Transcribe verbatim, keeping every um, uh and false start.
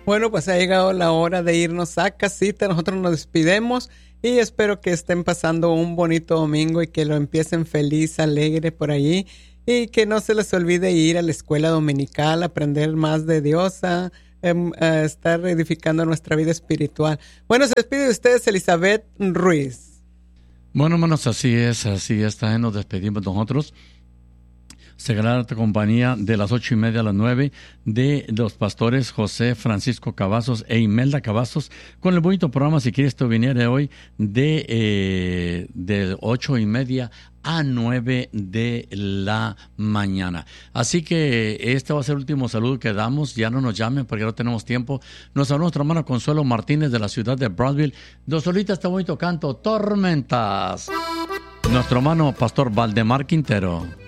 Bueno, pues ha llegado la hora de irnos a casita. Nosotros nos despidemos y espero que estén pasando un bonito domingo y que lo empiecen feliz, alegre por allí y que no se les olvide ir a la escuela dominical, aprender más de Dios, a, a estar edificando nuestra vida espiritual. Bueno, se despide de ustedes Elizabeth Ruiz. Bueno, hermanos, así es, así es. También nos despedimos nosotros. Seguirá la compañía de las ocho y media a las nueve de los pastores José Francisco Cavazos e Imelda Cavazos con el bonito programa Si Cristo Viniere hoy de, eh, de ocho y media a nueve de la mañana. Así que este va a ser el último saludo que damos. Ya no nos llamen porque no tenemos tiempo. Nos habló nuestra hermana Consuelo Martínez de la ciudad de Broadville. Dos solita este bonito canto, Tormentas. Nuestro hermano Pastor Valdemar Quintero.